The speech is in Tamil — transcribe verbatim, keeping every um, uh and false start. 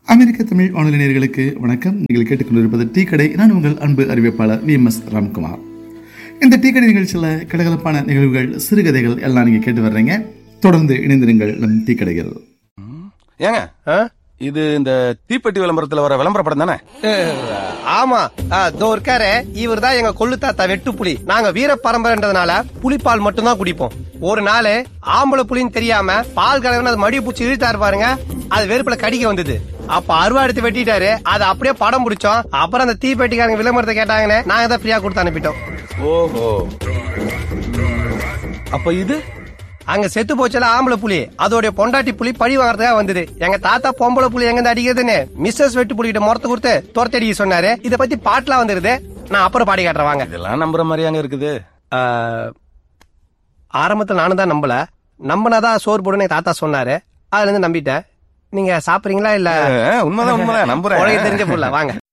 அமெரிக்க தமிழ் வானொலி நேயர்களுக்கு வணக்கம். நீங்கள் கேட்டுக்கொண்டிருப்பது டீ கடை. நான் உங்கள் அன்பு அறிவிப்பாளர் வி எம் எஸ் ராம்குமார். இந்த டீ கடை நிகழ்ச்சியில் கலகலப்பான நிகழ்வுகள், சிறுகதைகள் எல்லாம் நீங்க கேட்டு வர்றீங்க. தொடர்ந்து இணைந்திருங்கள் நம் டீ கடைகள். ஏங்க இது இந்த தீப்பெட்டி விளம்பரத்துல வர விளம்பர படம் தானே? ஆமா, இதோ இருக்காரு. இவர் தான் எங்க கொள்ளு தாத்தா வெட்டு புலி. நாங்க வீர பரம்பரைன்றதுனால புலிப்பால் மட்டும் தான் குடிப்போம். ஒரு நாள் ஆம்பளை புலின்னு தெரியாம பால் கலவன அது மடிய பூச்சி இழுத்தாரு பாருங்க. அது வெறுப்புல கடிக்க வந்தது. அப்ப அருவா எடுத்து வெட்டிட்டாரு. அதை அப்படியே படம் பிடிச்சோம். அப்புறம் அந்த தீப்பெட்டிக்காரங்க விளம்பரத்தை கேட்டாங்கன்னு நாங்க தான் ஃப்ரீயா கொடுத்து அனுப்பிட்டோம். ஓஹோ, அப்ப இது அங்க செத்து போச்சுல ஆம்பளை புலி, அதோட பொண்டாட்டி புலி பழி வாங்கறதுக்காக வந்தது. எங்க தாத்தா பொம்பளை புலி எங்க அடிக்கிறதுன்னு மிஸ்ஸஸ் வெட்டு புலிகிட்ட முறத்து கொடுத்து துரத்தி அடிக்க சொன்னாரு. இத பத்தி பாட்டுலாம் வந்துருது. நான் அப்புறம் பாடி காட்டுறேன் வாங்க. இதெல்லாம் நம்புற மாதிரியாங்க இருக்குது? ஆரம்பத்துல நானும் தான் நம்பல. நம்பினாதான் சோறு போடுன்னு தாத்தா சொன்னாரு. அதுல இருந்து நம்பிட்டேன். நீங்க சாப்பிடுறீங்களா? இல்ல உண்மைதான் உண்மைதான் நம்புறேன். தெரிஞ்ச புள்ள வாங்க.